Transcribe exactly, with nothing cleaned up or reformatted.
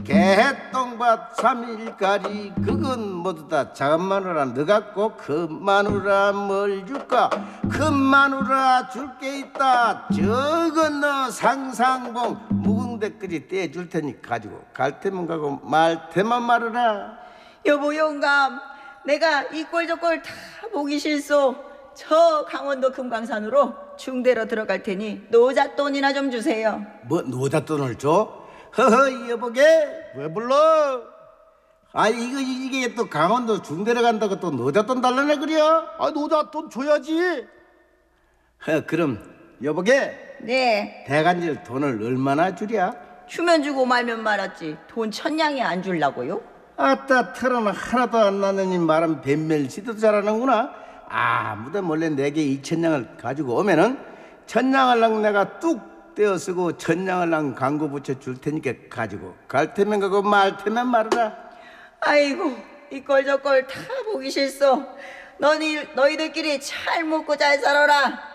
개똥밭 삼일가리 그건 모두 다 작은 마누라 너 갖고 큰 마누라 뭘 줄까? 큰 마누라 줄 게 있다. 저건 너 상상봉 묵은 데까지 떼줄 테니 가지고 갈 테면 가고 말 테면 말으라. 여보 영감, 내가 이 꼴 저 꼴 다 보기 싫소. 저 강원도 금강산으로 중대로 들어갈 테니 노잣돈이나 좀 주세요. 뭐 노잣돈을 줘? 허허 여보게 왜 불러? 아 이거 이게 또 강원도 중대로 간다고 또 노잣돈 달라네 그려? 아 노잣돈 줘야지. 허 그럼 여보게 네, 대간질 돈을 얼마나 주랴? 주면 주고 말면 말았지 돈 천냥이 안 줄라고요? 아따 털어는 하나도 안 나느니 말은 뱀멸시도 잘하는구나. 아무도 몰래 내게 이천냥을 가지고 오면은 천냥을랑 내가 뚝 떼어 쓰고 천냥을랑 광고 붙여 줄 테니까 가지고 갈 테면 가고 말 테면 말으라. 아이고 이 꼴 저 꼴 다 보기 싫소. 너희, 너희들끼리 잘 먹고 잘 살아라.